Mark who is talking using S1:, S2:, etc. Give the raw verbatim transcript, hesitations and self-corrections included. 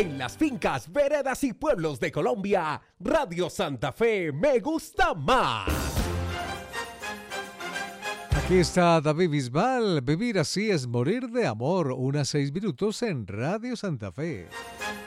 S1: En las fincas, veredas y pueblos de Colombia, Radio Santa Fe me gusta más.
S2: Aquí está David Bisbal. Vivir así es morir de amor. Unas seis minutos en Radio Santa Fe.